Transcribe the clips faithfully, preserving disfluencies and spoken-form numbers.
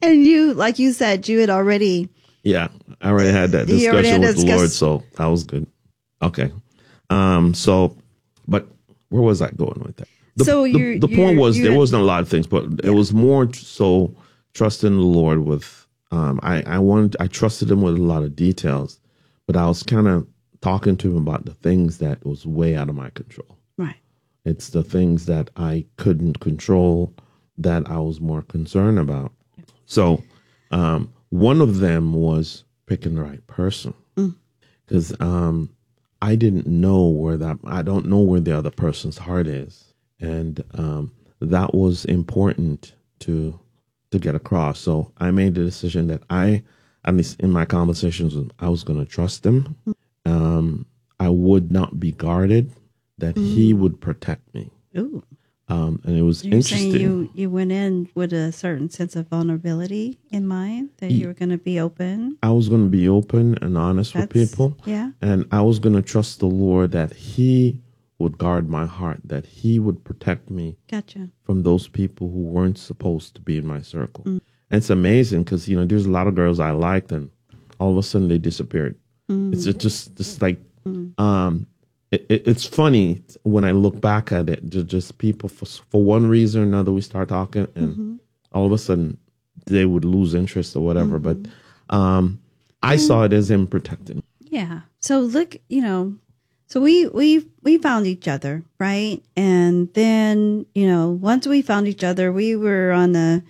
And you, like you said, you had already. Yeah, I already had that You already discussion had with the discuss- Lord, so that was good. Okay. Um. So, but where was I going with that? The, So the, you're- the point you're- was you there had- wasn't a lot of things, but Yeah. it was more tr- so trusting the Lord with. Um. I I wanted I trusted him with a lot of details, but I was kind of talking to him about the things that was way out of my control. Right. It's the things that I couldn't control that I was more concerned about. So, um, one of them was picking the right person, because um, I didn't know where that I don't know where the other person's heart is, and um, that was important to to get across. So I made the decision that I, at least in my conversations, I was going to trust him. Um, I would not be guarded. That he would protect me. Ooh. Um, and it was You're interesting. saying you, you went in with a certain sense of vulnerability in mind, that you were going to be open. I was going to be open and honest with That's- people. yeah. And I was going to trust the Lord that he would guard my heart, that he would protect me Gotcha. from those people who weren't supposed to be in my circle. And it's amazing because, you know, there's a lot of girls I liked and all of a sudden they disappeared. It's just, just, just like, um, it, it, it's funny when I look back at it, just, just people for, for one reason or another, we start talking and all of a sudden they would lose interest or whatever. But um, I saw it as him protecting. Yeah. So look, you know, so we we we found each other, right? And then, you know, once we found each other, we were on the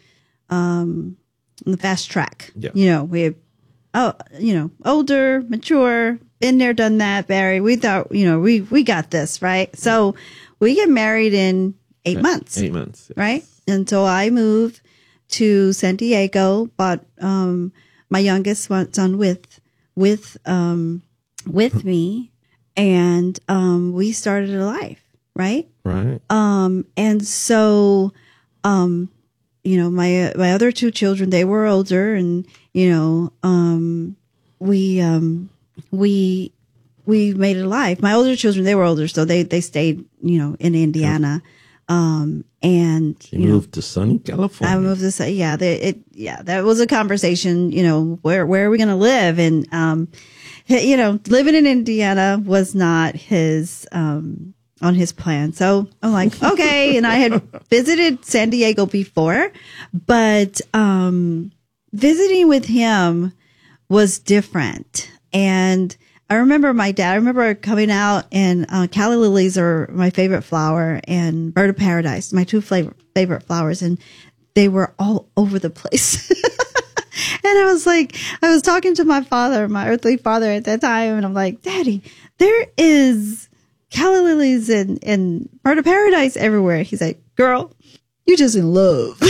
um on the fast track. Yeah. You know, we oh, you know, older, mature, been there, done that, Barry. We thought, you know, we we got this, right? So we get married in eight months. Eight months. Yes. Right? And so I moved to San Diego, bought um, my youngest son with with um, with me, and um, we started a life, right? Right. Um, and so, um, you know, my my other two children, they were older, and you know, um, we um, we we made it alive. My older children, they were older, so they they stayed, you know, in Indiana. Um, and You, you know, moved to sunny California. I moved to say, yeah, the, it, yeah, that was a conversation, you know, where, where are we going to live? And, um, h- you know, living in Indiana was not his, um, on his plan. So I'm like, okay. And I had visited San Diego before, but, um, visiting with him was different. And I remember my dad, I remember coming out and uh, calla lilies are my favorite flower and bird of paradise, my two flavor, favorite flowers. And they were all over the place. And I was like, I was talking to my father, my earthly father at that time. And I'm like, Daddy, there is calla lilies and, and bird of paradise everywhere. He's like, girl, you're just in love.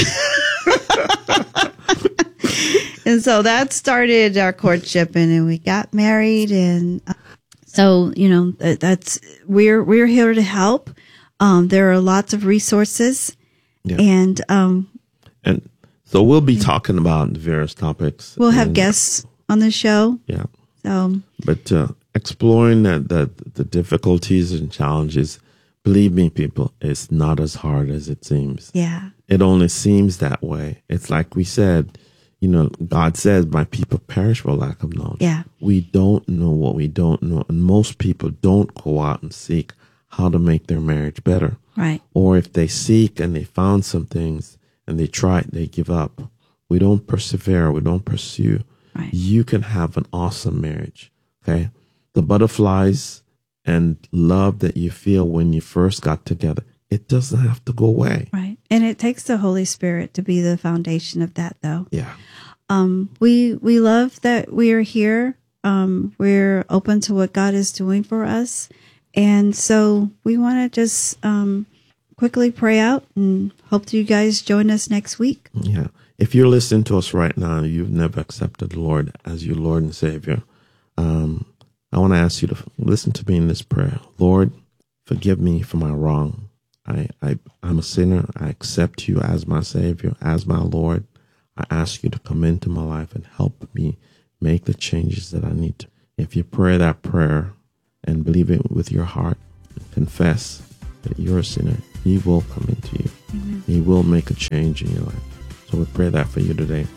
And so that started our courtship, and then we got married. And uh, so, you know, that, that's, we're, we're here to help. Um, there are lots of resources, Yeah. and, um, And so we'll be talking about various topics. we'll have and, guests on the show. Yeah. So, But uh, exploring that, that the difficulties and challenges, believe me, people, it's not as hard as it seems. yeah, It only seems that way. It's like we said, you know, God says, my people perish for lack of knowledge. Yeah. We don't know what we don't know. And most people don't go out and seek how to make their marriage better. right. Or if they seek and they found some things and they try it, they give up. We don't persevere. We don't pursue. Right. You can have an awesome marriage. Okay. The butterflies and love that you feel when you first got together, it doesn't have to go away. Right. And it takes the Holy Spirit to be the foundation of that, though. Yeah. Um, we, we love that we are here. Um, we're open to what God is doing for us. And so we want to just, um, quickly pray out and hope that you guys join us next week. Yeah. If you're listening to us right now, you've never accepted the Lord as your Lord and Savior. Um, I want to ask you to listen to me in this prayer. Lord, forgive me for my wrong. I, I, I'm a sinner. I accept you as my Savior, as my Lord. I ask you to come into my life and help me make the changes that I need to. If you pray that prayer and believe it with your heart, confess that you're a sinner, He will come into you. Amen. He will make a change in your life. So we pray that for you today.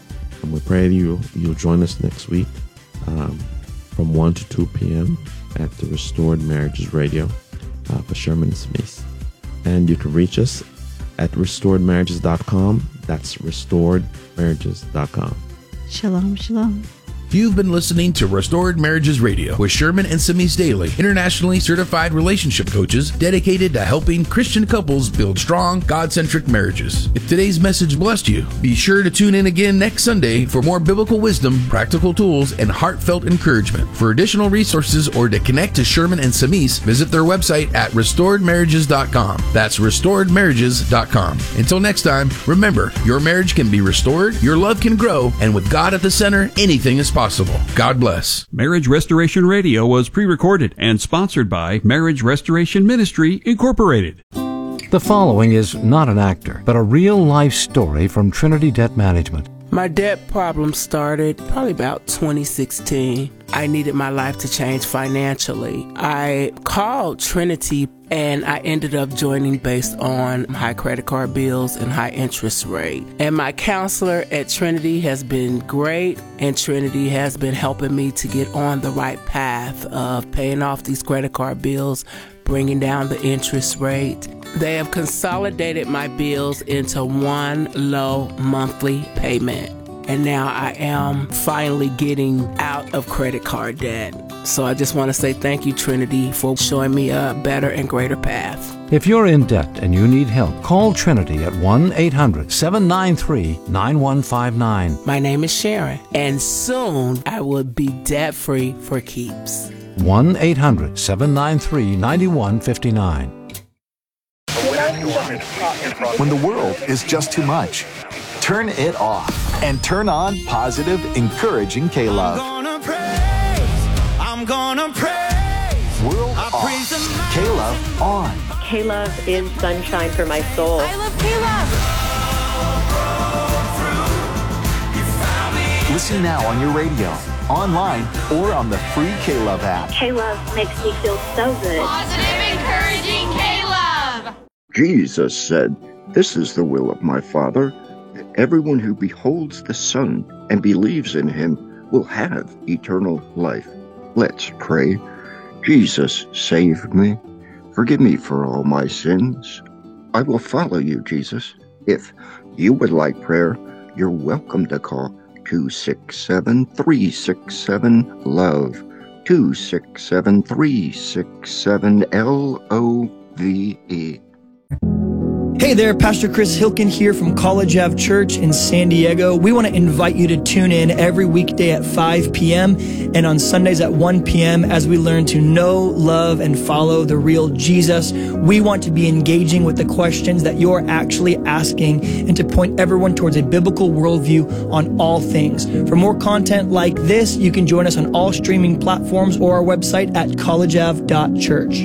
And we pray you, you'll join us next week um, from one to two p.m. at the Restored Marriages Radio uh, for Sherman and Smith. And you can reach us at restored marriages dot com. That's restored marriages dot com. Shalom, shalom. You've been listening to Restored Marriages Radio with Sherman and Samis Daly, internationally certified relationship coaches dedicated to helping Christian couples build strong, God-centric marriages. If today's message blessed you, be sure to tune in again next Sunday for more biblical wisdom, practical tools, and heartfelt encouragement. For additional resources or to connect to Sherman and Samis, visit their website at restored marriages dot com. That's restored marriages dot com. Until next time, remember, your marriage can be restored, your love can grow, and with God at the center, anything is possible. Possible. God bless. Marriage Restoration Radio was pre-recorded and sponsored by Marriage Restoration Ministry, Incorporated. The following is not an actor, but a real-life story from Trinity Debt Management. My debt problem started probably about twenty sixteen. I needed my life to change financially. I called Trinity and I ended up joining based on high credit card bills and high interest rate. And my counselor at Trinity has been great, and Trinity has been helping me to get on the right path of paying off these credit card bills, bringing down the interest rate. They have consolidated my bills into one low monthly payment. And now I am finally getting out of credit card debt. So I just want to say thank you, Trinity, for showing me a better and greater path. If you're in debt and you need help, call Trinity at one eight hundred seven nine three nine one five nine. My name is Sharon, and soon I will be debt-free for keeps. one eight hundred seven nine three nine one five nine. When the world is just too much, turn it off and turn on positive, encouraging K-Love. I'm gonna praise, I'm gonna praise. World I off, praise the K-Love on. K-Love is sunshine for my soul. I love K-Love. Listen now on your radio, online, or on the free K-Love app. K-Love makes me feel so good. Positive, encouraging K-Love. Jesus said, "This is the will of my Father, that everyone who beholds the Son and believes in him will have eternal life." Let's pray. Jesus, save me. Forgive me for all my sins. I will follow you, Jesus. If you would like prayer, you're welcome to call two six seven, three six seven, LOVE, two six seven, three six seven, L O V E. Hey there, Pastor Chris Hilkin here from College Ave Church in San Diego. We want to invite you to tune in every weekday at five p.m. and on Sundays at one p.m. as we learn to know, love, and follow the real Jesus. We want to be engaging with the questions that you're actually asking and to point everyone towards a biblical worldview on all things. For more content like this, you can join us on all streaming platforms or our website at college ave dot church.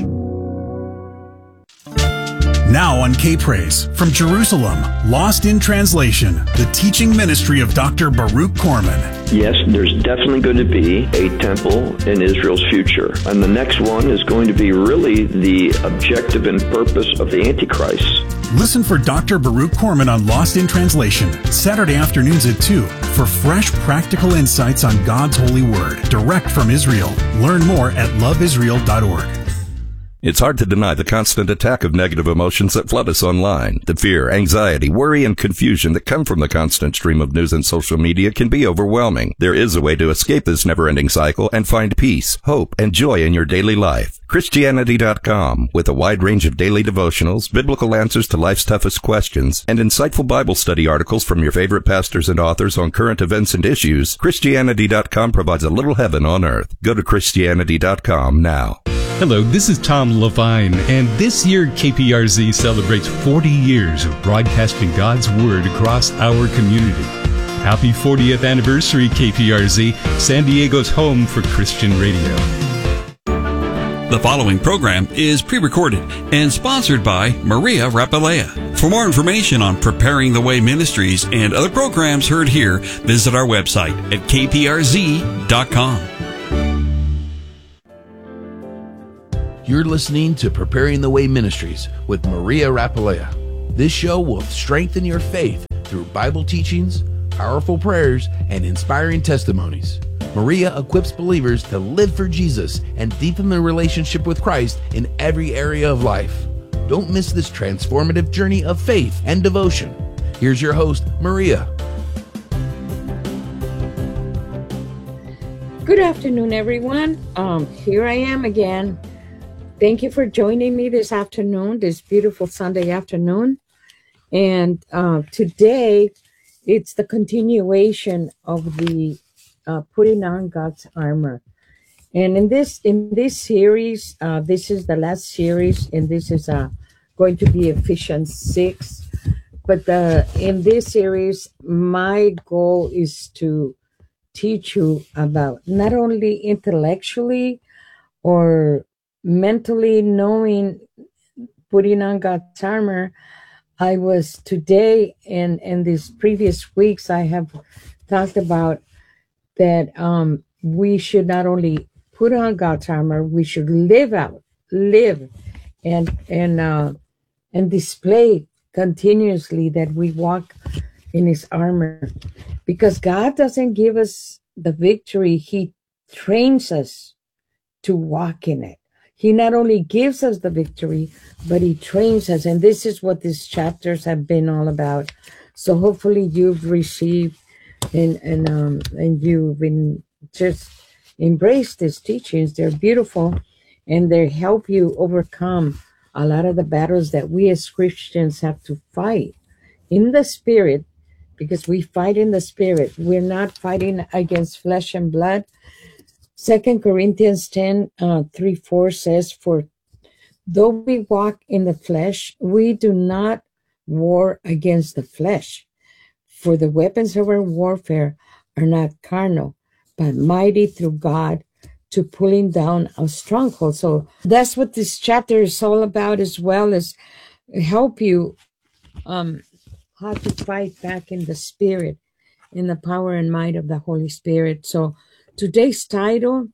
Now on K-Praise, from Jerusalem, Lost in Translation, the teaching ministry of Doctor Baruch Corman. Yes, there's definitely going to be a temple in Israel's future. And the next one is going to be really the objective and purpose of the Antichrist. Listen for Doctor Baruch Corman on Lost in Translation, Saturday afternoons at two, for fresh, practical insights on God's holy word, direct from Israel. Learn more at love israel dot org. It's hard to deny the constant attack of negative emotions that flood us online. The fear, anxiety, worry, and confusion that come from the constant stream of news and social media can be overwhelming. There is a way to escape this never-ending cycle and find peace, hope, and joy in your daily life. Christianity dot com, with a wide range of daily devotionals, biblical answers to life's toughest questions, and insightful Bible study articles from your favorite pastors and authors on current events and issues, Christianity dot com provides a little heaven on earth. Go to Christianity dot com now. Hello, this is Tom Levine, and this year K P R Z celebrates forty years of broadcasting God's Word across our community. Happy fortieth anniversary, K P R Z, San Diego's home for Christian radio. The following program is pre-recorded and sponsored by Maria Rapalea. For more information on Preparing the Way Ministries and other programs heard here, visit our website at K P R Z dot com. You're listening to Preparing the Way Ministries with Maria Rapalea. This show will strengthen your faith through Bible teachings, powerful prayers, and inspiring testimonies. Maria equips believers to live for Jesus and deepen their relationship with Christ in every area of life. Don't miss this transformative journey of faith and devotion. Here's your host, Maria. Good afternoon, everyone. Um, here I am again. Thank you for joining me this afternoon, this beautiful Sunday afternoon. And uh, today, it's the continuation of the uh, putting on God's armor. And in this in this series, uh, this is the last series, and this is uh, going to be Ephesians six. But the, in this series, my goal is to teach you about not only intellectually or mentally knowing putting on God's armor. I was today and and these previous weeks I have talked about that um, we should not only put on God's armor, we should live out, live, and and uh, and display continuously that we walk in His armor. Because God doesn't give us the victory, He trains us to walk in it. He not only gives us the victory, but He trains us. And this is what these chapters have been all about. So hopefully you've received and and um, and you've been just embraced these teachings. They're beautiful, and they help you overcome a lot of the battles that we as Christians have to fight in the Spirit. Because we fight in the Spirit. We're not fighting against flesh and blood. Second Corinthians ten, uh, three, four says, "For though we walk in the flesh, we do not war against the flesh. For the weapons of our warfare are not carnal, but mighty through God to pulling down of strongholds." So that's what this chapter is all about, as well as help you um how to fight back in the Spirit, in the power and might of the Holy Spirit. So today's title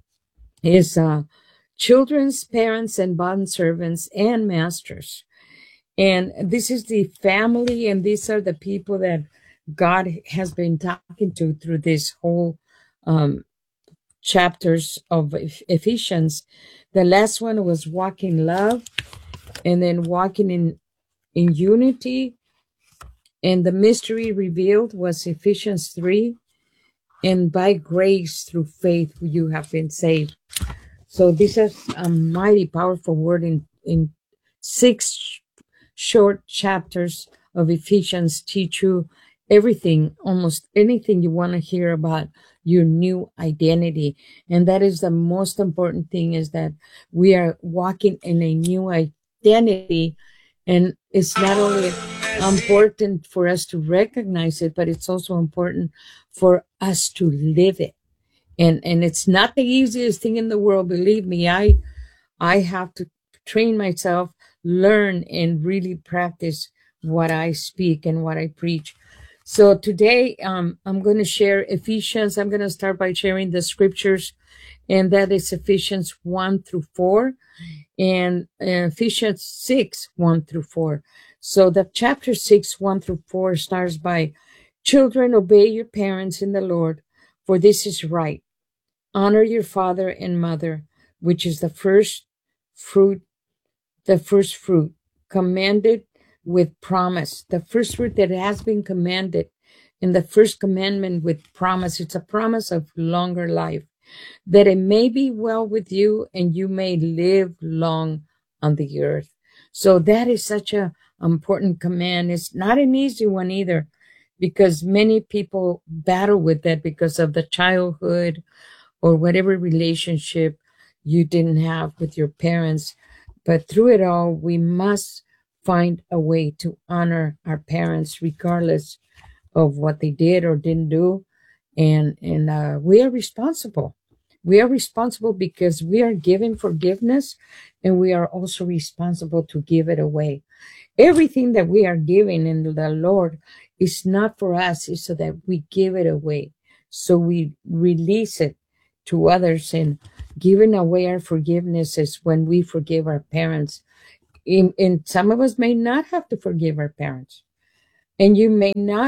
is uh, Children's Parents and Bondservants and Masters. And this is the family, and these are the people that God has been talking to through this whole um, chapters of Ephesians. The last one was walking love, and then walking in, in unity. And the mystery revealed was Ephesians three, and by grace through faith you have been saved. So this is a mighty powerful word in, in six short chapters of Ephesians teach you everything, almost anything you want to hear about your new identity. And that is the most important thing, is that we are walking in a new identity. And it's not only important for us to recognize it, but it's also important for us to live it. And and it's not the easiest thing in the world. Believe me, I I have to train myself, learn, and really practice what I speak and what I preach. So today um, I'm going to share Ephesians. I'm going to start by sharing the scriptures, and that is Ephesians one through four and uh, Ephesians six, one through four. So the chapter six, one through four starts by, "Children, obey your parents in the Lord, for this is right. Honor your father and mother, which is the first fruit, the first fruit, commanded with promise." The first fruit that has been commanded in the first commandment with promise. It's a promise of longer life, "that it may be well with you and you may live long on the earth." So that is such a important command. It's not an easy one either, because many people battle with that because of the childhood or whatever relationship you didn't have with your parents. But through it all, we must find a way to honor our parents regardless of what they did or didn't do. And, and uh, we are responsible. We are responsible because we are given forgiveness, and we are also responsible to give it away. Everything that we are giving in the Lord is not for us, it's so that we give it away. So we release it to others, and giving away our forgiveness is when we forgive our parents. In, and some of us may not have to forgive our parents. And you may not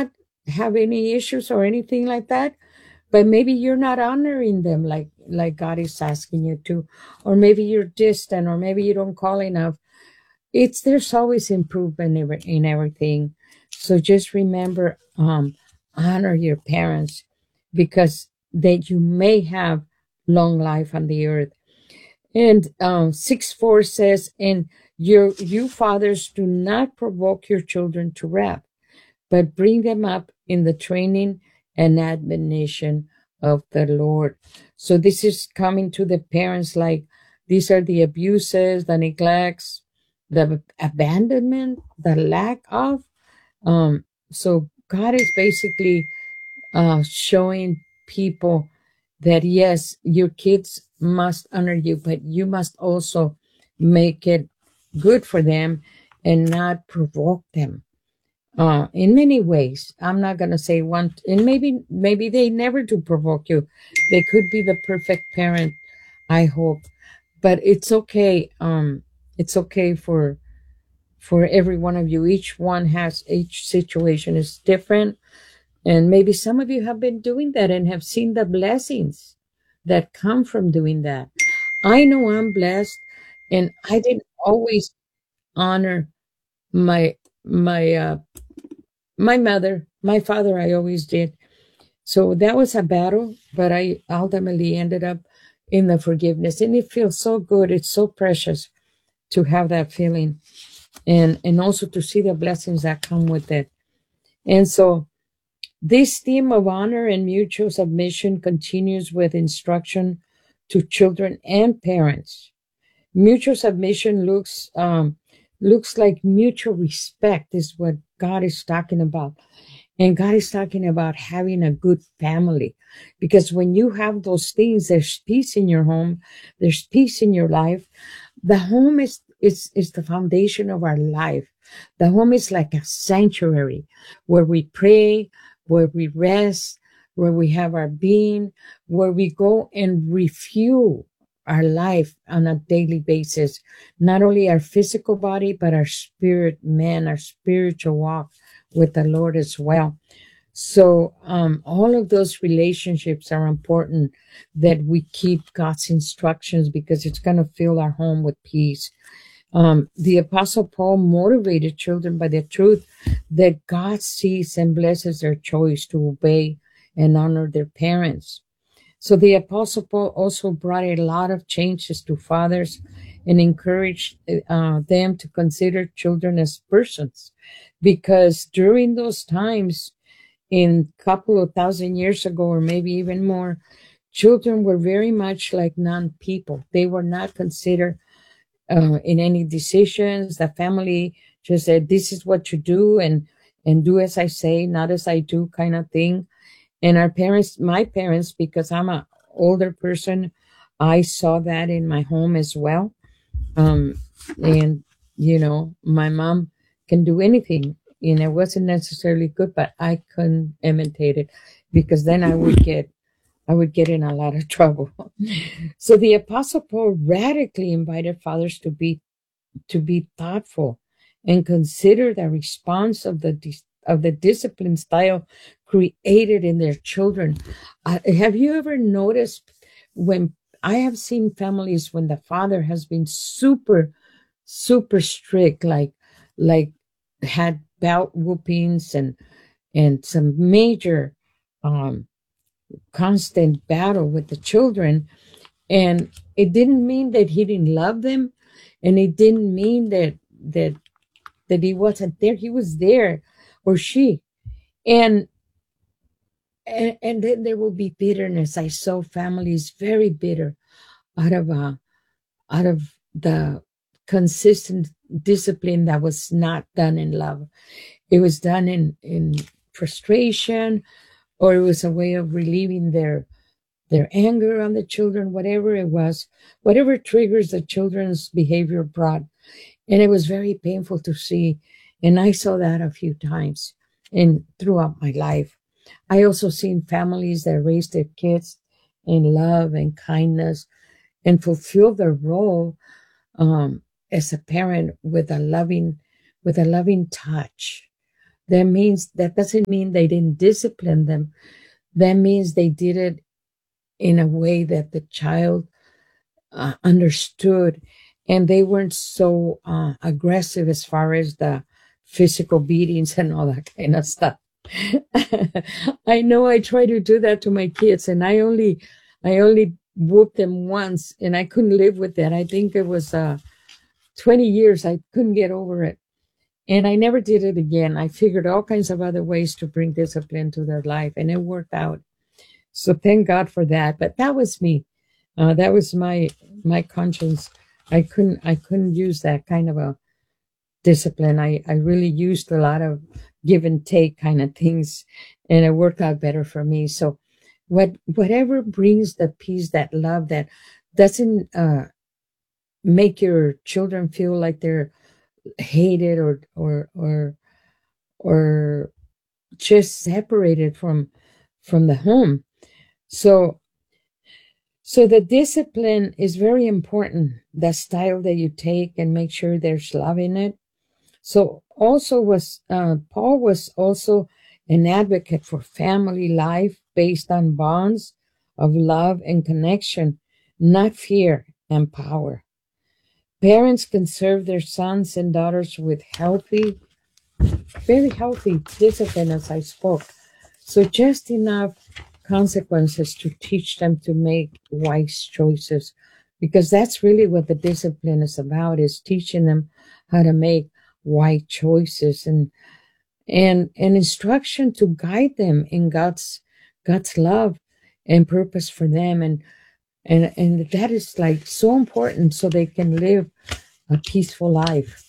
have any issues or anything like that, but maybe you're not honoring them like like God is asking you to, or maybe you're distant, or maybe you don't call enough. It's there's always improvement in, in everything. So just remember, um, honor your parents, because that you may have long life on the earth. And um, six four says, and your you fathers, do not provoke your children to wrath, but bring them up in the training and admonition of the Lord. So this is coming to the parents, like these are the abuses, the neglects, the abandonment, the lack of. Um, so God is basically uh, showing people that, yes, your kids must honor you, but you must also make it good for them and not provoke them. Uh, in many ways, I'm not going to say one, and maybe, maybe they never do provoke you. They could be the perfect parent, I hope, but it's okay. Um, it's okay for, for every one of you. Each one has, each situation is different. And maybe some of you have been doing that and have seen the blessings that come from doing that. I know I'm blessed, and I didn't always honor my, my, uh, my mother, my father, I always did. So that was a battle, but I ultimately ended up in the forgiveness, and it feels so good. It's so precious to have that feeling, and, and also to see the blessings that come with it. And so this theme of honor and mutual submission continues with instruction to children and parents. Mutual submission looks, um, looks like mutual respect is what God is talking about. And God is talking about having a good family, because when you have those things, there's peace in your home. There's peace in your life. The home is, is, is the foundation of our life. The home is like a sanctuary where we pray, where we rest, where we have our being, where we go and refuel our life on a daily basis, not only our physical body, but our spirit man, our spiritual walk with the Lord as well. So um, all of those relationships are important, that we keep God's instructions, because it's going to fill our home with peace. Um, the Apostle Paul motivated children by the truth that God sees and blesses their choice to obey and honor their parents. So the Apostle Paul also brought a lot of changes to fathers and encouraged uh, them to consider children as persons, because during those times, in a couple of thousand years ago, or maybe even more, children were very much like non-people. They were not considered uh, in any decisions. The family just said, this is what you do, and, and do as I say, not as I do, kind of thing. And our parents, my parents, because I'm an older person, I saw that in my home as well. Um, and, you know, my mom can do anything. And it wasn't necessarily good, but I couldn't imitate it, because then I would get, I would get in a lot of trouble. So the Apostle Paul radically invited fathers to be, to be thoughtful and consider the response of the of the discipline style created in their children. Uh, have you ever noticed, when I have seen families when the father has been super, super strict, like, like had bout whoopings and, and some major, um, constant battle with the children. And it didn't mean that he didn't love them. And it didn't mean that, that, that he wasn't there. He was there, or she. And, and, and then there will be bitterness. I saw families very bitter out of, uh, out of the consistent discipline that was not done in love. It was done in, in frustration, or it was a way of relieving their, their anger on the children, whatever it was, whatever triggers the children's behavior brought. And it was very painful to see. And I saw that a few times and throughout my life. I also seen families that raised their kids in love and kindness and fulfill their role um, as a parent with a loving, with a loving touch. That means, that doesn't mean they didn't discipline them. That means they did it in a way that the child uh, understood, and they weren't so uh, aggressive as far as the physical beatings and all that kind of stuff. I know I try to do that to my kids, and I only, I only whooped them once, and I couldn't live with that. I think it was uh, twenty years. I couldn't get over it. And I never did it again. I figured all kinds of other ways to bring discipline to their life, and it worked out. So thank God for that. But that was me. Uh, that was my my conscience. I couldn't I couldn't use that kind of a discipline. I, I really used a lot of give and take kind of things, and it worked out better for me. So what whatever brings the peace, that love, that doesn't uh, make your children feel like they're hated or or or or just separated from from the home. So so the discipline is very important, the style that you take, and make sure there's love in it. So also was uh, Paul was also an advocate for family life based on bonds of love and connection, not fear and power. Parents can serve their sons and daughters with healthy, very healthy discipline, as I spoke. So just enough consequences to teach them to make wise choices, because that's really what the discipline is about, is teaching them how to make wise choices, and and and instruction to guide them in God's God's love and purpose for them. And And, and that is like so important so they can live a peaceful life.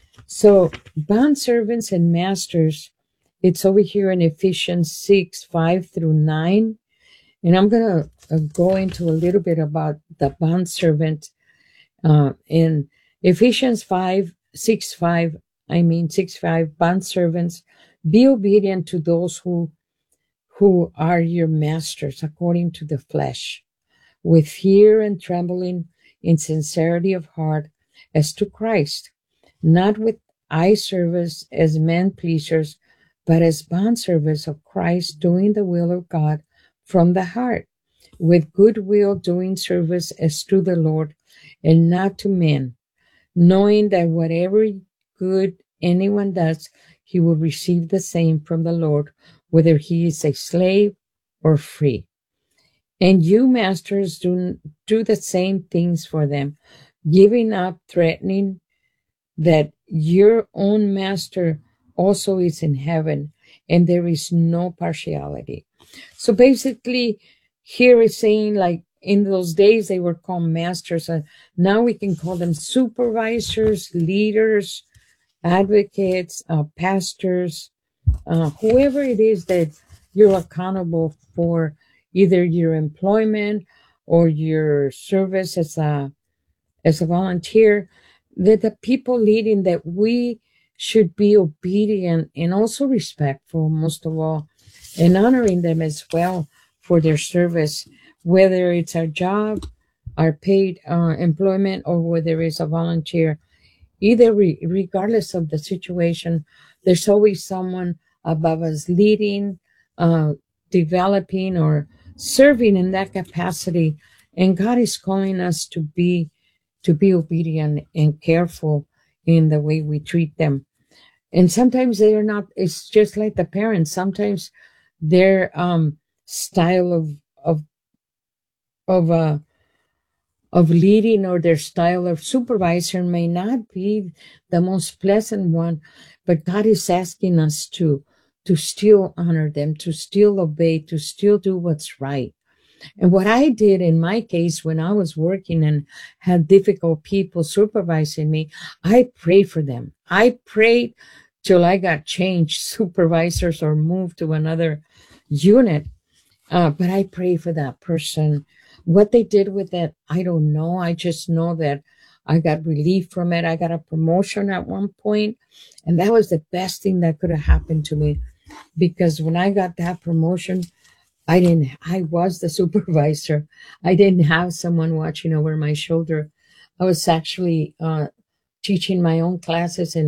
So bondservants and masters, it's over here in Ephesians six, five through nine. And I'm going to uh, go into a little bit about the bondservant uh, in Ephesians five, six, five, I mean six, five, bondservants, be obedient to those who, who are your masters according to the flesh, with fear and trembling, in sincerity of heart, as to Christ, not with eye service as men pleasers, but as bondservants of Christ, doing the will of God from the heart, with good will doing service as to the Lord, and not to men, knowing that whatever good anyone does, he will receive the same from the Lord, whether he is a slave or free. And you, masters, do, do the same things for them, giving up threatening that your own master also is in heaven, and there is no partiality. So basically, here it's saying, like, in those days they were called masters, and now we can call them supervisors, leaders, advocates, uh, pastors, uh, whoever it is that you're accountable for, either your employment or your service as a as a volunteer, that the people leading, that we should be obedient and also respectful, most of all, and honoring them as well for their service, whether it's our job, our paid uh, employment, or whether it's a volunteer. Either re- regardless of the situation, there's always someone above us leading, uh, developing, or serving in that capacity. And God is calling us to be to be obedient and careful in the way we treat them. And sometimes they're not, it's just like the parents. Sometimes their um style of of of uh of leading, or their style of supervisor, may not be the most pleasant one, but God is asking us to to still honor them, to still obey, to still do what's right. And what I did in my case, when I was working and had difficult people supervising me, I prayed for them. I prayed till I got changed supervisors or moved to another unit. Uh, but I prayed for that person. What they did with that, I don't know. I just know that I got relief from it. I got a promotion at one point, and that was the best thing that could have happened to me. Because when I got that promotion, I didn't, I was the supervisor. I didn't have someone watching over my shoulder. I was actually uh, teaching my own classes and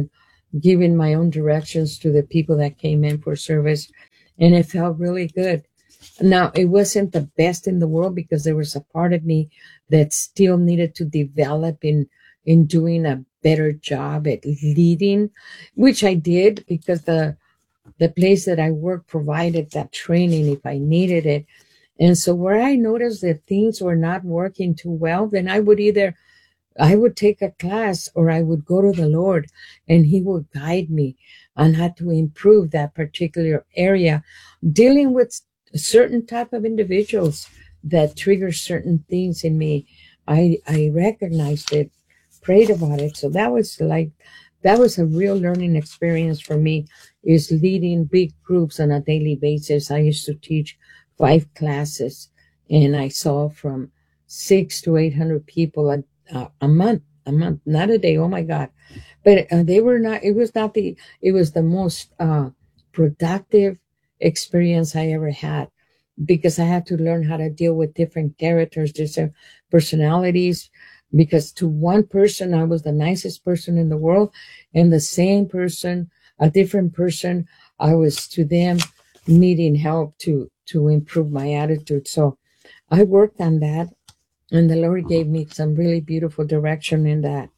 giving my own directions to the people that came in for service. And it felt really good. Now, it wasn't the best in the world because there was a part of me that still needed to develop in, in doing a better job at leading, which I did because the, the place that I worked provided that training if I needed it. And so where I noticed that things were not working too well, then I would either, I would take a class or I would go to the Lord and he would guide me on how to improve that particular area, dealing with a certain type of individuals that trigger certain things in me. I, I recognized it, prayed about it. So that was like, that was a real learning experience for me, is leading big groups on a daily basis. I used to teach five classes and I saw from six to eight hundred people a, a, a month, a month, not a day. Oh my God. But uh, they were not, it was not the, it was the most uh, productive experience I ever had, because I had to learn how to deal with different characters, different personalities, because to one person, I was the nicest person in the world, and the same person, a different person, I was to them needing help to, to improve my attitude. So I worked on that, and the Lord gave me some really beautiful direction in that.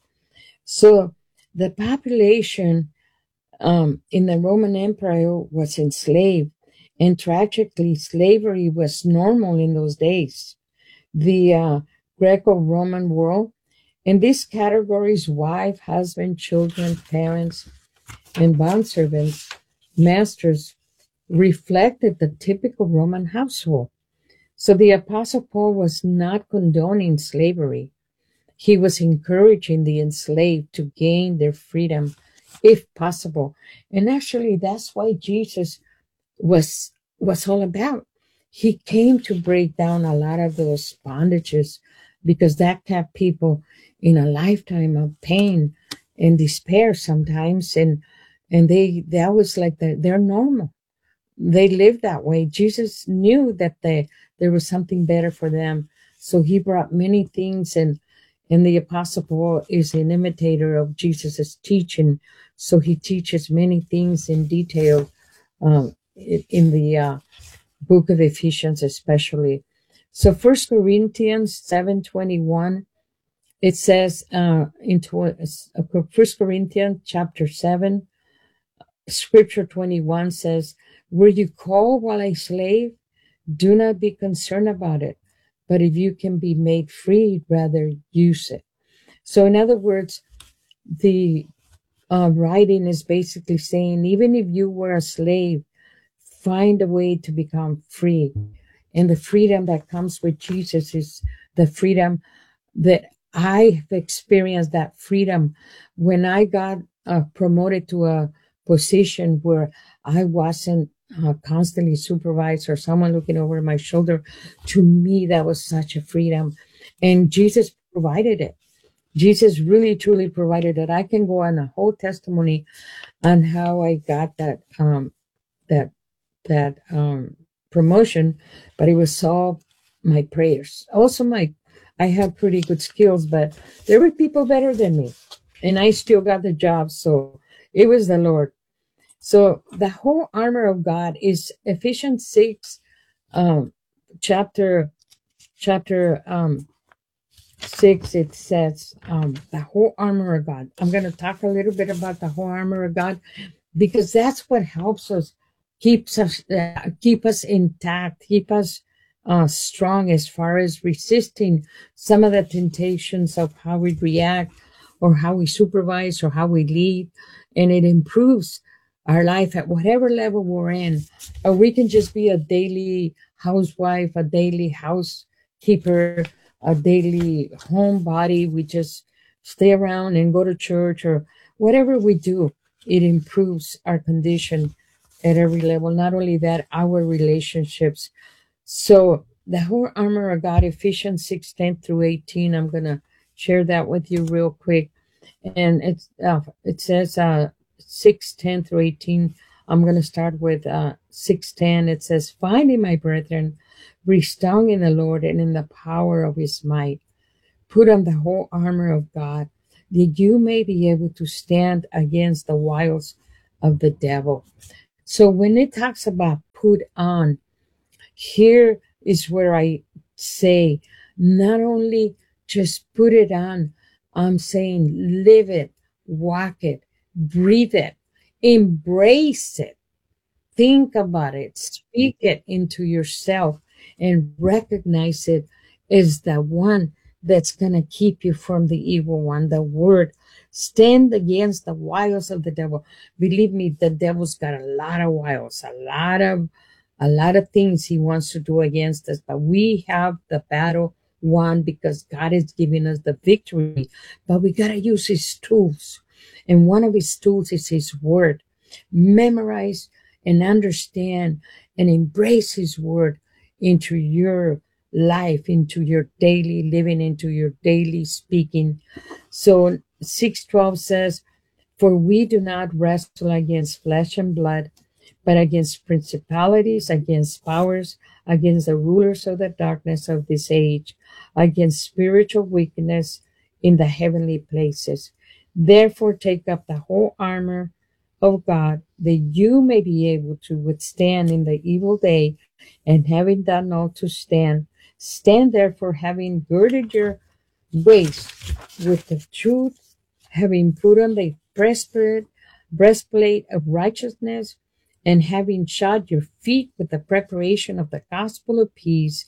So the population um, in the Roman Empire was enslaved, and tragically, slavery was normal in those days. The uh, Greco-Roman world, in these categories, wife, husband, children, parents, and bondservants, masters, reflected the typical Roman household. So the Apostle Paul was not condoning slavery. He was encouraging the enslaved to gain their freedom if possible. And actually, that's why Jesus was, was all about. He came to break down a lot of those bondages, because that kept people in a lifetime of pain and despair sometimes. And, and they, that was like the, they're normal. They lived that way. Jesus knew that they, there was something better for them. So he brought many things, and, and the Apostle Paul is an imitator of Jesus's teaching. So he teaches many things in detail, um, in the, uh, book of Ephesians, especially. So First Corinthians seven twenty-one, it says, uh, in First Corinthians chapter seven, scripture twenty-one says, were you called while a slave? Do not be concerned about it. But if you can be made free, rather use it. So in other words, the uh, writing is basically saying, even if you were a slave, find a way to become free. And the freedom that comes with Jesus is the freedom that I've experienced, that freedom when I got uh, promoted to a position where I wasn't uh, constantly supervised or someone looking over my shoulder. To me, that was such a freedom. And Jesus provided it. Jesus really, truly provided it. I can go on a whole testimony on how I got that, um, that, that, um, promotion, but it was all my prayers. Also, my, I have pretty good skills, but there were people better than me, and I still got the job. So it was the Lord. So the whole armor of God is Ephesians six, um, chapter, chapter, um, six. It says, um, the whole armor of God. I'm going to talk a little bit about the whole armor of God, because that's what helps us. Keeps us, uh, keep us intact, keep us uh, strong as far as resisting some of the temptations of how we react or how we supervise or how we lead. And it improves our life at whatever level we're in. Or we can just be a daily housewife, a daily housekeeper, a daily homebody. We just stay around and go to church, or whatever we do, it improves our condition at every level. Not only that, our relationships. So the whole armor of God, Ephesians six, ten through eighteen, I'm going to share that with you real quick. And it's, uh, it says, uh, six, ten through eighteen. I'm going to start with, uh, six, ten. It says, finally, my brethren, be strong in the Lord and in the power of his might. Put on the whole armor of God, that you may be able to stand against the wiles of the devil. So when it talks about put on, here is where I say, not only just put it on, I'm saying live it, walk it, breathe it, embrace it, think about it, speak it into yourself, and recognize it as the one that's going to keep you from the evil one, the word. Stand against the wiles of the devil. Believe me, the devil's got a lot of wiles, a lot of, a lot of things he wants to do against us, but we have the battle won because God is giving us the victory. But we got to use his tools. And one of his tools is his word. Memorize and understand and embrace his word into your life, into your daily living, into your daily speaking. So six twelve says, for we do not wrestle against flesh and blood, but against principalities, against powers, against the rulers of the darkness of this age, against spiritual wickedness in the heavenly places. Therefore take up the whole armor of God, that you may be able to withstand in the evil day, and having done all to stand, stand therefore, having girded your waist with the truth, having put on the breastplate, breastplate of righteousness, and having shod your feet with the preparation of the gospel of peace,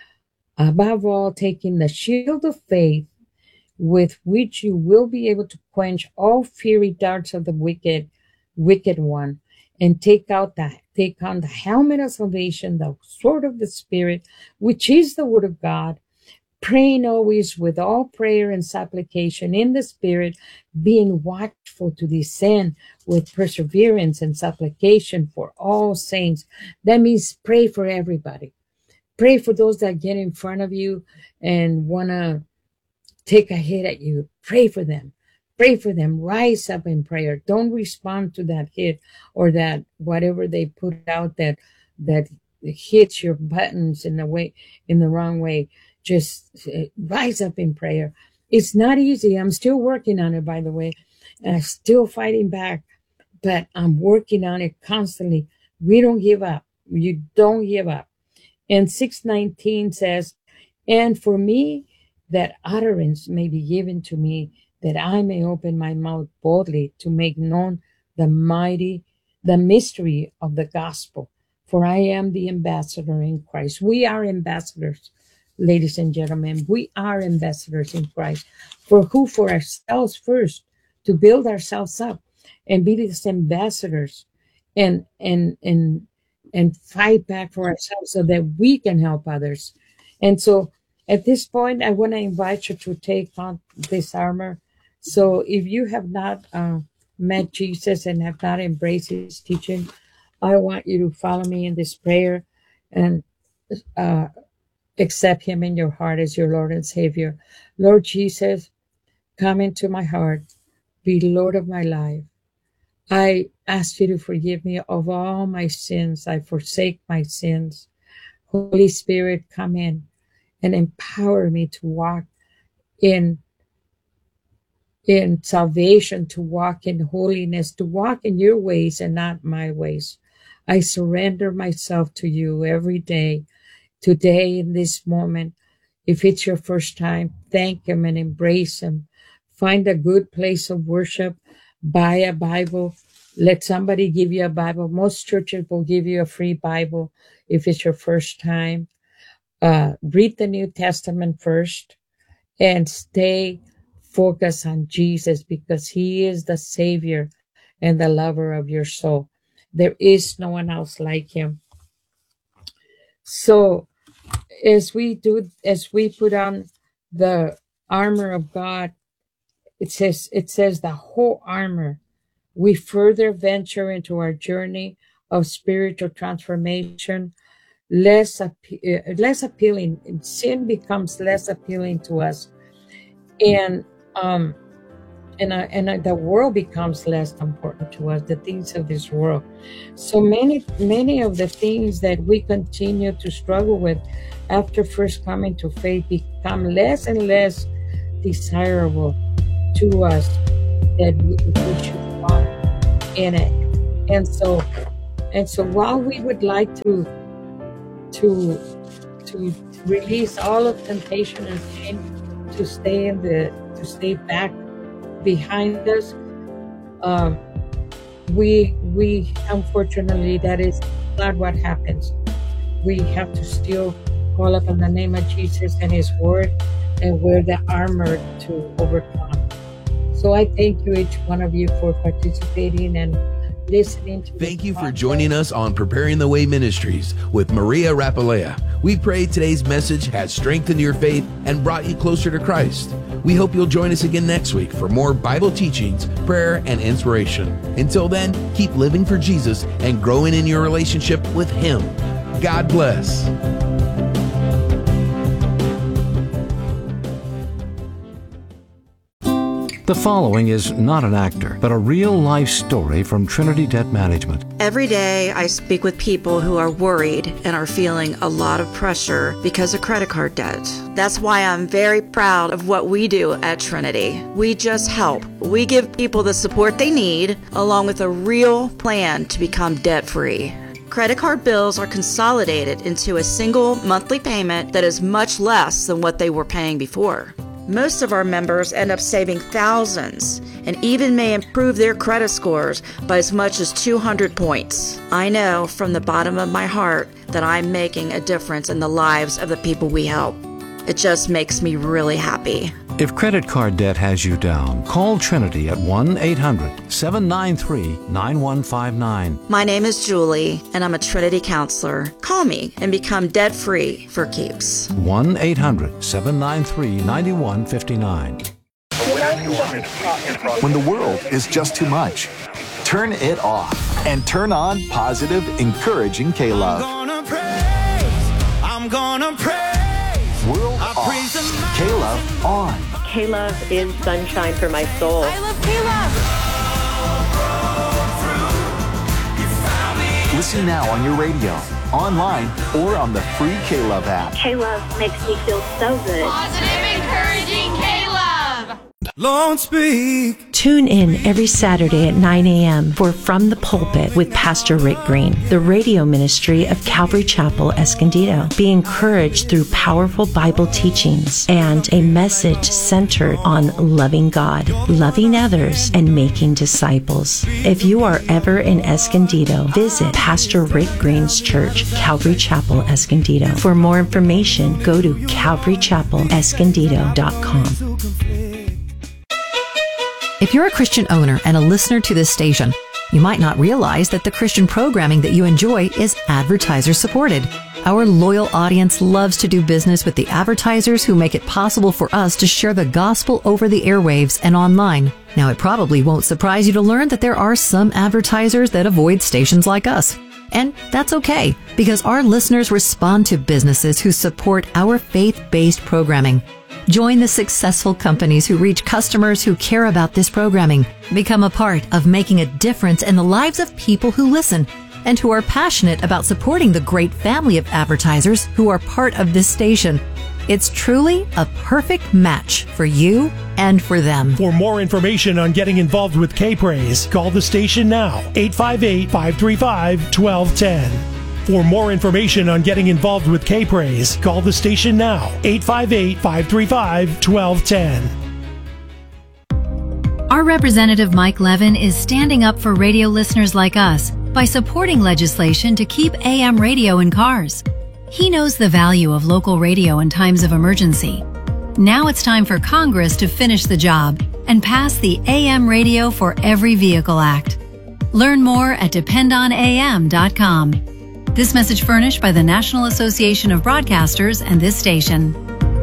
above all, taking the shield of faith, with which you will be able to quench all fiery darts of the wicked, wicked one, and take out the take on the helmet of salvation, the sword of the Spirit, which is the word of God, praying always with all prayer and supplication in the Spirit, being watchful to descend with perseverance and supplication for all saints. That means pray for everybody. Pray for those that get in front of you and want to take a hit at you. Pray for them. Pray for them. Rise up in prayer. Don't respond to that hit or that whatever they put out that that hits your buttons in the way in the wrong way. Just uh, rise up in prayer. It's not easy. I'm still working on it, by the way, and I'm still fighting back, but I'm working on it constantly. We don't give up. You don't give up. And six nineteen says, and for me, that utterance may be given to me, that I may open my mouth boldly to make known the mighty, the mystery of the gospel. For I am the ambassador in Christ. We are ambassadors, ladies and gentlemen. We are ambassadors in Christ. For who? For ourselves first, to build ourselves up and be these ambassadors and, and, and, and fight back for ourselves so that we can help others. And so at this point, I want to invite you to take on this armor. So if you have not uh, met Jesus and have not embraced his teaching, I want you to follow me in this prayer and uh, accept him in your heart as your Lord and Savior. Lord Jesus, come into my heart. Be Lord of my life. I ask you to forgive me of all my sins. I forsake my sins. Holy Spirit, come in and empower me to walk in, in salvation, to walk in holiness, to walk in your ways and not my ways. I surrender myself to you every day, today, in this moment. If it's your first time, thank him and embrace him. Find a good place of worship. Buy a Bible. Let somebody give you a Bible. Most churches will give you a free Bible if it's your first time. Uh, read the New Testament first and stay focused on Jesus, because he is the Savior and the lover of your soul. There is no one else like him. So as we do, as we put on the armor of God, it says, it says the whole armor, we further venture into our journey of spiritual transformation. Less, appe- less appealing. Sin becomes less appealing to us, and um, and uh, and uh, the world becomes less important to us. The things of this world. So many, many of the things that we continue to struggle with after first coming to faith become less and less desirable. to us that we, we should walk in it. And so, and so while we would like to, to, to release all of temptation and sin to stay in the, to stay back behind us, um, we, we, unfortunately, that is not what happens. We have to still call upon the name of Jesus and His Word and wear the armor to overcome. So I thank you, each one of you, for participating and listening to Thank you for joining us on Preparing the Way Ministries with Maria Rapalea. We pray today's message has strengthened your faith and brought you closer to Christ. We hope you'll join us again next week for more Bible teachings, prayer, and inspiration. Until then, keep living for Jesus and growing in your relationship with Him. God bless. The following is not an actor, but a real-life story from Trinity Debt Management. Every day I speak with people who are worried and are feeling a lot of pressure because of credit card debt. That's why I'm very proud of what we do at Trinity. We just help. We give people the support they need, along with a real plan to become debt-free. Credit card bills are consolidated into a single monthly payment that is much less than what they were paying before. Most of our members end up saving thousands and even may improve their credit scores by as much as two hundred points. I know from the bottom of my heart that I'm making a difference in the lives of the people we help. It just makes me really happy. If credit card debt has you down, call Trinity at one eight hundred seven nine three nine one five nine. My name is Julie, and I'm a Trinity counselor. Call me and become debt-free for keeps. one eight hundred seven nine three nine one five nine. When the world is just too much, turn it off and turn on positive, encouraging K-Love. I'm gonna praise, I'm gonna praise. World off, K-Love on. K-Love is sunshine for my soul. I love K-Love. Listen now on your radio, online, or on the free K-Love app. K-Love makes me feel so good. Positive, encouraging K-Love. Lord, speak. Tune in every Saturday at nine a.m. for From the Pulpit with Pastor Rick Green, the radio ministry of Calvary Chapel, Escondido. Be encouraged through powerful Bible teachings and a message centered on loving God, loving others, and making disciples. If you are ever in Escondido, visit Pastor Rick Green's church, Calvary Chapel, Escondido. For more information, go to calvary chapel escondido dot com. If you're a Christian owner and a listener to this station, you might not realize that the Christian programming that you enjoy is advertiser supported. Our loyal audience loves to do business with the advertisers who make it possible for us to share the gospel over the airwaves and online. Now, it probably won't surprise you to learn that there are some advertisers that avoid stations like us. And that's okay, because our listeners respond to businesses who support our faith-based programming. Join the successful companies who reach customers who care about this programming. Become a part of making a difference in the lives of people who listen and who are passionate about supporting the great family of advertisers who are part of this station. It's truly a perfect match for you and for them. For more information on getting involved with K-Praise, call the station now, eight five eight, five three five, one two one zero. For more information on getting involved with K-Praise, call the station now, eight five eight, five three five, one two one zero. Our Representative Mike Levin is standing up for radio listeners like us by supporting legislation to keep A M radio in cars. He knows the value of local radio in times of emergency. Now it's time for Congress to finish the job and pass the A M Radio for Every Vehicle Act. Learn more at depend on A M dot com. This message furnished by the National Association of Broadcasters and this station.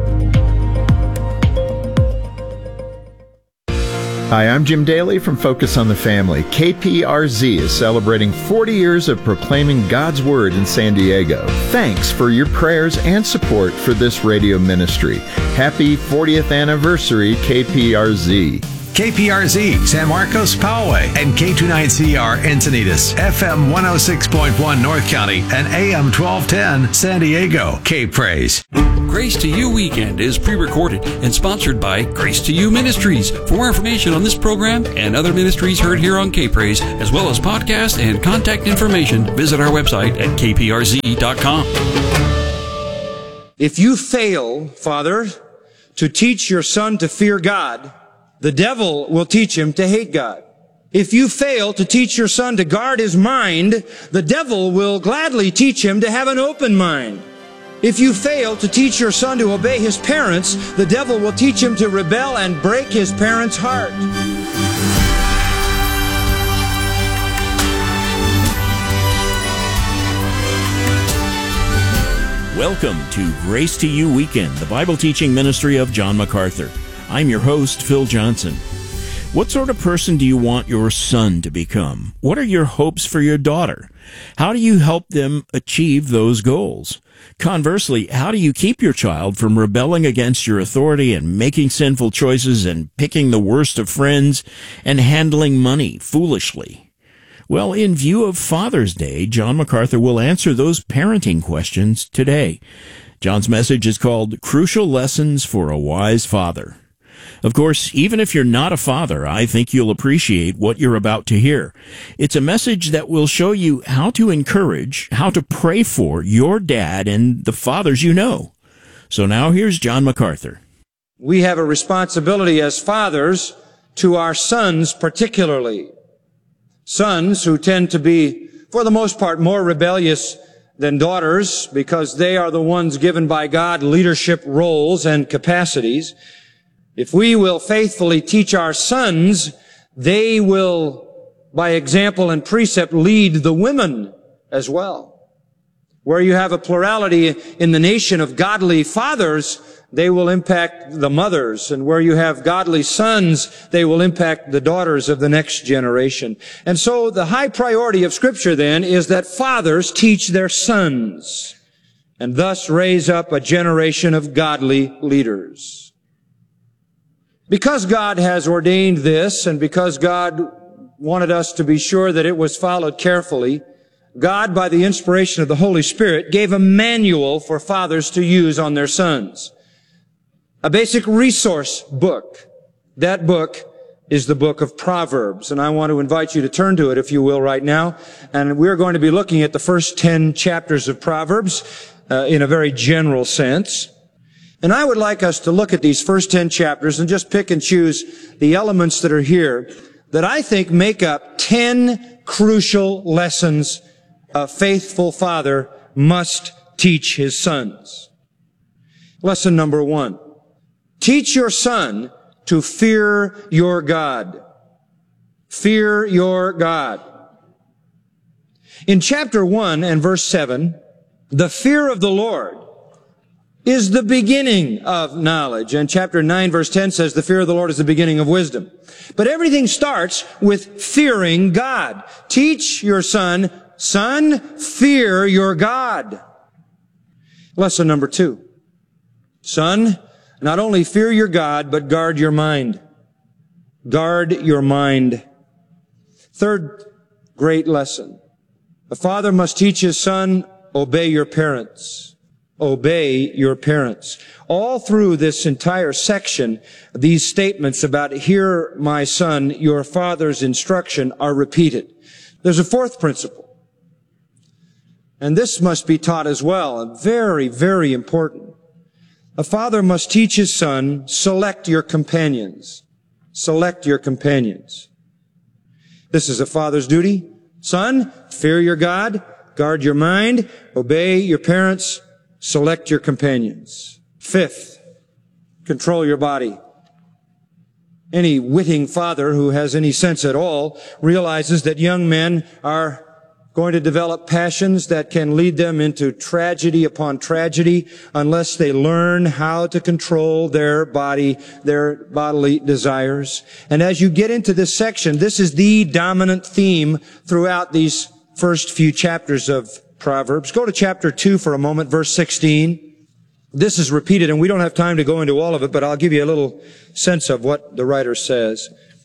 Hi, I'm Jim Daly from Focus on the Family. K P R Z is celebrating forty years of proclaiming God's Word in San Diego. Thanks for your prayers and support for this radio ministry. Happy fortieth anniversary, K P R Z. K P R Z, San Marcos, Poway, and K twenty-nine C R, Encinitas, F M one oh six point one, North County, and A M twelve ten, San Diego. K-Praise. Grace to You Weekend is pre-recorded and sponsored by Grace to You Ministries. For more information on this program and other ministries heard here on K-Praise, as well as podcast and contact information, visit our website at k p r z dot com. If you fail, Father, to teach your son to fear God, the devil will teach him to hate God. If you fail to teach your son to guard his mind, the devil will gladly teach him to have an open mind. If you fail to teach your son to obey his parents, the devil will teach him to rebel and break his parents' heart. Welcome to Grace to You Weekend, the Bible teaching ministry of John MacArthur. I'm your host, Phil Johnson. What sort of person do you want your son to become? What are your hopes for your daughter? How do you help them achieve those goals? Conversely, how do you keep your child from rebelling against your authority and making sinful choices and picking the worst of friends and handling money foolishly? Well, in view of Father's Day, John MacArthur will answer those parenting questions today. John's message is called Crucial Lessons for a Wise Father. Of course, even if you're not a father, I think you'll appreciate what you're about to hear. It's a message that will show you how to encourage, how to pray for your dad and the fathers you know. So now here's John MacArthur. We have a responsibility as fathers to our sons particularly. Sons who tend to be, for the most part, more rebellious than daughters because they are the ones given by God leadership roles and capacities. If we will faithfully teach our sons, they will, by example and precept, lead the women as well. Where you have a plurality in the nation of godly fathers, they will impact the mothers. And where you have godly sons, they will impact the daughters of the next generation. And so the high priority of Scripture then is that fathers teach their sons and thus raise up a generation of godly leaders. Because God has ordained this, and because God wanted us to be sure that it was followed carefully, God, by the inspiration of the Holy Spirit, gave a manual for fathers to use on their sons. A basic resource book. That book is the book of Proverbs, and I want to invite you to turn to it, if you will, right now. And we're going to be looking at the first ten chapters of Proverbs uh, in a very general sense. And I would like us to look at these first ten chapters and just pick and choose the elements that are here that I think make up ten crucial lessons a faithful father must teach his sons. Lesson number one. Teach your son to fear your God. Fear your God. In chapter one and verse seven, the fear of the Lord is the beginning of knowledge. And chapter nine, verse ten says, the fear of the Lord is the beginning of wisdom. But everything starts with fearing God. Teach your son, son, fear your God. Lesson number two. Son, not only fear your God, but guard your mind. Guard your mind. Third great lesson. A father must teach his son, obey your parents. Obey your parents. All through this entire section, these statements about, hear my son, your father's instruction are repeated. There's a fourth principle. And this must be taught as well, and very, very important. A father must teach his son, select your companions. Select your companions. This is a father's duty. Son, fear your God, guard your mind, obey your parents, select your companions. Fifth, control your body. Any witting father who has any sense at all realizes that young men are going to develop passions that can lead them into tragedy upon tragedy unless they learn how to control their body, their bodily desires. And as you get into this section, this is the dominant theme throughout these first few chapters of Proverbs. Go to chapter two for a moment, verse sixteen. This is repeated, and we don't have time to go into all of it, but I'll give you a little sense of what the writer says.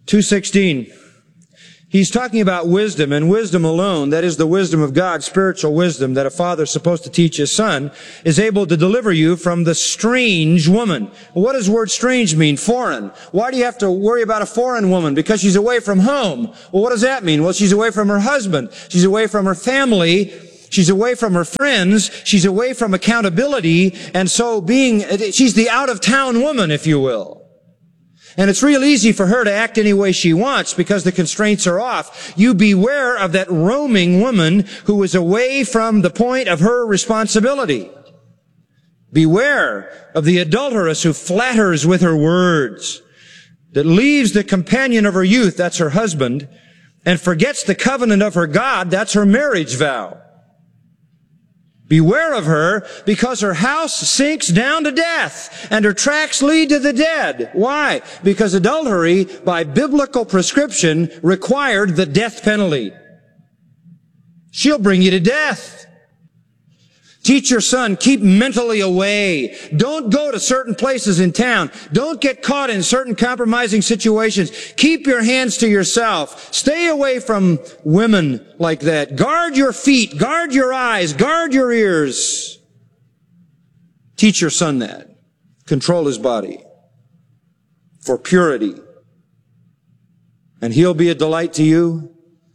two sixteen. He's talking about wisdom, and wisdom alone, that is the wisdom of God, spiritual wisdom that a father is supposed to teach his son, is able to deliver you from the strange woman. What does the word strange mean? Foreign. Why do you have to worry about a foreign woman? Because she's away from home. Well, what does that mean? Well, she's away from her husband. She's away from her family. She's away from her friends. She's away from accountability. And so being, she's the out-of-town woman, if you will. And it's real easy for her to act any way she wants because the constraints are off. You beware of that roaming woman who is away from the point of her responsibility. Beware of the adulteress who flatters with her words, that leaves the companion of her youth, that's her husband, and forgets the covenant of her God, that's her marriage vow. Beware of her, because her house sinks down to death, and her tracks lead to the dead. Why? Because adultery, by biblical prescription, required the death penalty. She'll bring you to death. Teach your son, keep mentally away. Don't go to certain places in town. Don't get caught in certain compromising situations. Keep your hands to yourself. Stay away from women like that. Guard your feet. Guard your eyes. Guard your ears. Teach your son that. Control his body for purity. And he'll be a delight to you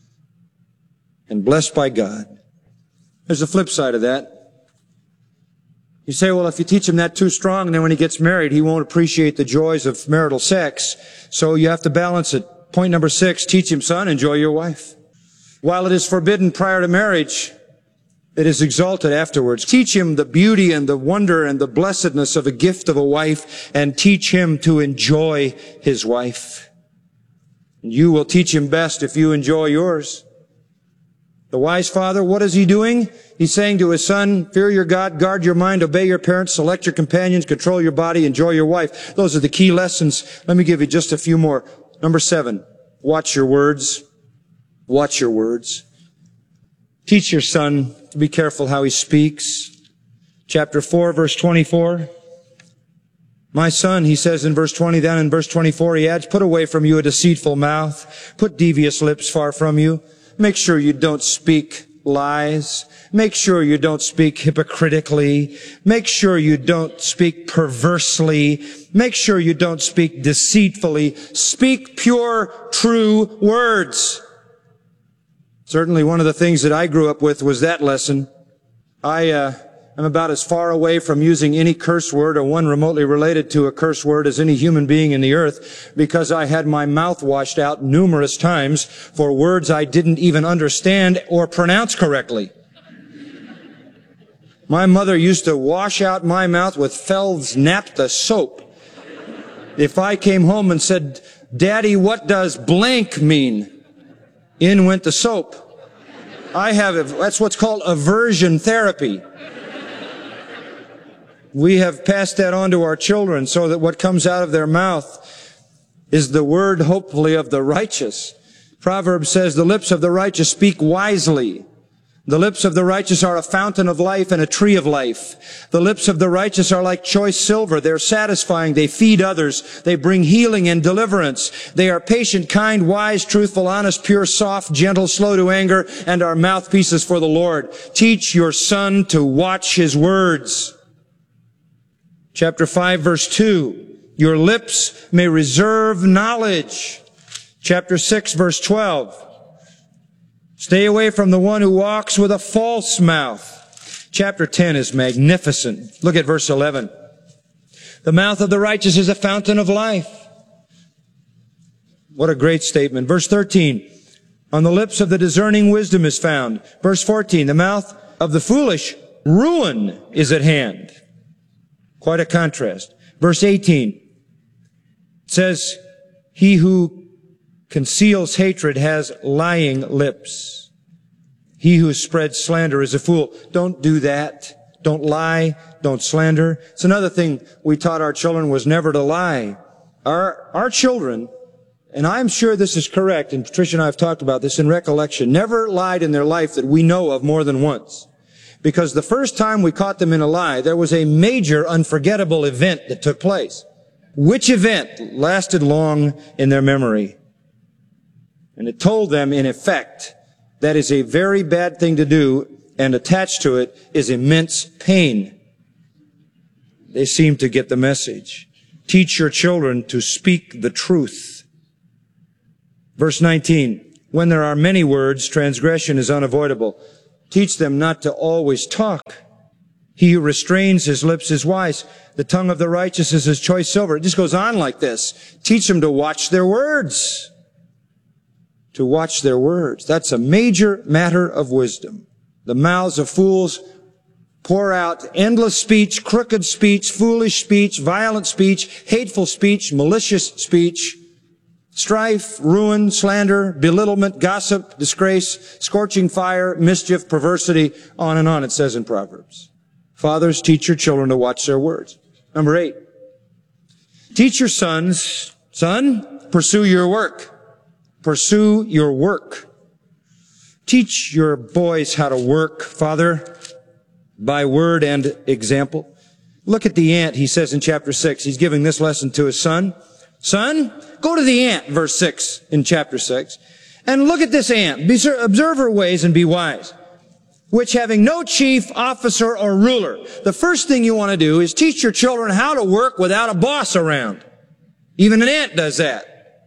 and blessed by God. There's a flip side of that. You say, well, if you teach him that too strong, and then when he gets married, he won't appreciate the joys of marital sex. So you have to balance it. Point number six, teach him, son, enjoy your wife. While it is forbidden prior to marriage, it is exalted afterwards. Teach him the beauty and the wonder and the blessedness of a gift of a wife, and teach him to enjoy his wife. You will teach him best if you enjoy yours. The wise father, what is he doing? He's saying to his son, fear your God, guard your mind, obey your parents, select your companions, control your body, enjoy your wife. Those are the key lessons. Let me give you just a few more. Number seven, watch your words. Watch your words. Teach your son to be careful how he speaks. Chapter four, verse twenty-four. My son, he says in verse twenty, then in verse twenty-four he adds, put away from you a deceitful mouth. Put devious lips far from you. Make sure you don't speak lies. Make sure you don't speak hypocritically. Make sure you don't speak perversely. Make sure you don't speak deceitfully. Speak pure, true words. Certainly one of the things that I grew up with was that lesson. I, uh, I'm about as far away from using any curse word or one remotely related to a curse word as any human being in the earth, because I had my mouth washed out numerous times for words I didn't even understand or pronounce correctly. My mother used to wash out my mouth with Feld's Naphtha soap. If I came home and said, Daddy, what does blank mean? In went the soap. I have, that's what's called aversion therapy. We have passed that on to our children so that what comes out of their mouth is the word, hopefully, of the righteous. Proverbs says, the lips of the righteous speak wisely. The lips of the righteous are a fountain of life and a tree of life. The lips of the righteous are like choice silver. They're satisfying. They feed others. They bring healing and deliverance. They are patient, kind, wise, truthful, honest, pure, soft, gentle, slow to anger, and are mouthpieces for the Lord. Teach your son to watch his words. Chapter five, verse two, your lips may reserve knowledge. Chapter six, verse twelve, stay away from the one who walks with a false mouth. Chapter ten is magnificent. Look at verse eleven. The mouth of the righteous is a fountain of life. What a great statement. Verse thirteen, on the lips of the discerning wisdom is found. Verse fourteen, the mouth of the foolish ruin is at hand. Quite a contrast. Verse eighteen says, he who conceals hatred has lying lips. He who spreads slander is a fool. Don't do that. Don't lie. Don't slander. It's another thing we taught our children was never to lie. Our, our children, and I'm sure this is correct, and Patricia and I have talked about this in recollection, never lied in their life that we know of more than once. Because the first time we caught them in a lie, there was a major unforgettable event that took place. Which event lasted long in their memory? And it told them, in effect, that is a very bad thing to do, and attached to it is immense pain. They seem to get the message. Teach your children to speak the truth. Verse nineteen, when there are many words, transgression is unavoidable. Teach them not to always talk. He who restrains his lips is wise. The tongue of the righteous is as choice silver. It just goes on like this. Teach them to watch their words. To watch their words. That's a major matter of wisdom. The mouths of fools pour out endless speech, crooked speech, foolish speech, violent speech, hateful speech, malicious speech, strife, ruin, slander, belittlement, gossip, disgrace, scorching fire, mischief, perversity, on and on, it says in Proverbs. Fathers, teach your children to watch their words. Number eight, teach your sons, son, pursue your work. Pursue your work. Teach your boys how to work, Father, by word and example. Look at the ant, he says in chapter six. He's giving this lesson to his son. Son, go to the ant, verse six in chapter six, and look at this ant. Be, observe her ways and be wise, which having no chief, officer, or ruler. The first thing you want to do is teach your children how to work without a boss around. Even an ant does that.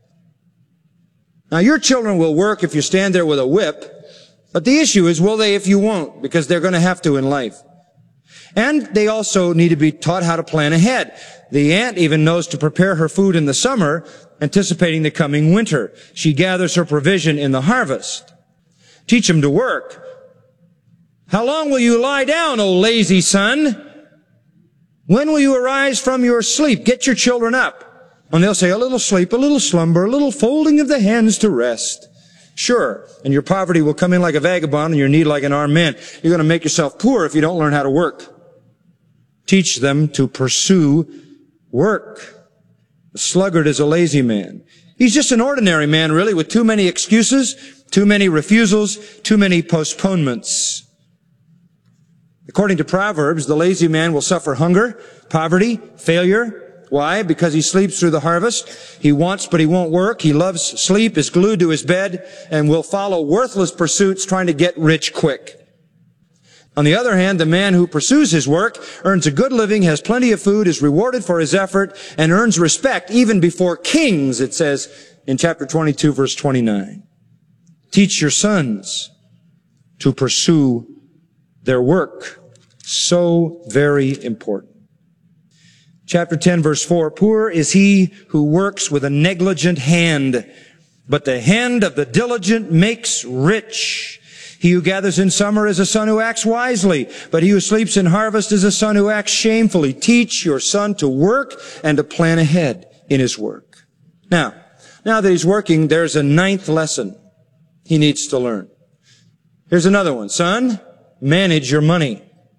Now, your children will work if you stand there with a whip, but the issue is, will they if you won't? Because they're going to have to in life. And they also need to be taught how to plan ahead. The ant even knows to prepare her food in the summer, anticipating the coming winter. She gathers her provision in the harvest. Teach them to work. How long will you lie down, O lazy son? When will you arise from your sleep? Get your children up. And they'll say, a little sleep, a little slumber, a little folding of the hands to rest. Sure. And your poverty will come in like a vagabond and your need like an armed man. You're going to make yourself poor if you don't learn how to work. Teach them to pursue work. The sluggard is a lazy man. He's just an ordinary man, really, with too many excuses, too many refusals, too many postponements. According to Proverbs, the lazy man will suffer hunger, poverty, failure. Why? Because he sleeps through the harvest. He wants, but he won't work. He loves sleep, is glued to his bed, and will follow worthless pursuits trying to get rich quick. On the other hand, the man who pursues his work earns a good living, has plenty of food, is rewarded for his effort, and earns respect even before kings, it says in chapter twenty-two, verse twenty-nine. Teach your sons to pursue their work. So very important. Chapter ten, verse four, poor is he who works with a negligent hand, but the hand of the diligent makes rich. He who gathers in summer is a son who acts wisely, but he who sleeps in harvest is a son who acts shamefully. Teach your son to work and to plan ahead in his work. Now, now that he's working, there's a ninth lesson he needs to learn. Here's another one. Son, manage your money.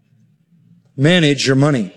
Manage your money.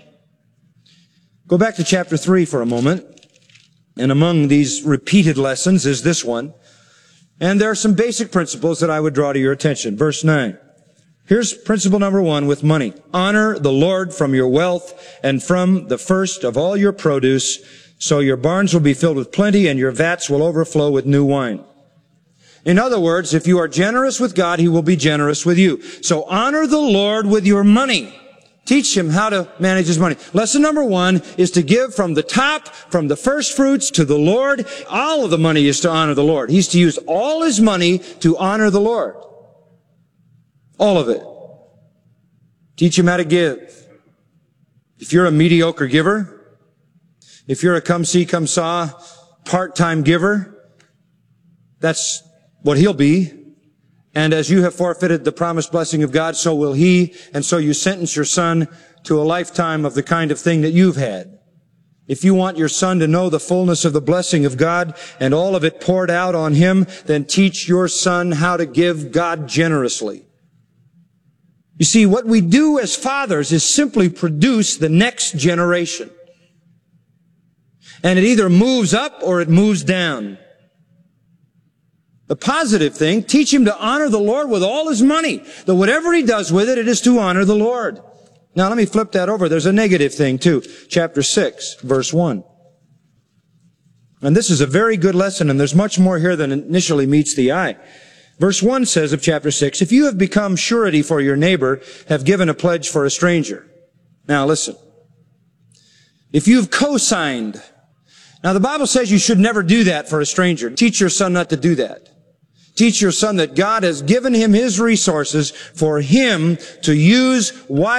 Go back to chapter three for a moment. And among these repeated lessons is this one. And there are some basic principles that I would draw to your attention. Verse nine. Here's principle number one with money. Honor the Lord from your wealth and from the first of all your produce, so your barns will be filled with plenty and your vats will overflow with new wine. In other words, if you are generous with God, He will be generous with you. So honor the Lord with your money. Teach him how to manage his money. Lesson number one is to give from the top, from the first fruits to the Lord. All of the money is to honor the Lord. He's to use all his money to honor the Lord. All of it. Teach him how to give. If you're a mediocre giver, if you're a come see, come saw, part-time giver, that's what he'll be. And as you have forfeited the promised blessing of God, so will he. And so you sentence your son to a lifetime of the kind of thing that you've had. If you want your son to know the fullness of the blessing of God and all of it poured out on him, then teach your son how to give God generously. You see, what we do as fathers is simply produce the next generation. And it either moves up or it moves down. The positive thing, teach him to honor the Lord with all his money. That whatever he does with it, it is to honor the Lord. Now let me flip that over. There's a negative thing too. Chapter six, verse one. And this is a very good lesson, and there's much more here than initially meets the eye. Verse one says of chapter six, if you have become surety for your neighbor, have given a pledge for a stranger. Now listen. If you've co-signed. Now the Bible says you should never do that for a stranger. Teach your son not to do that. Teach your son that God has given him his resources for him to use wisely.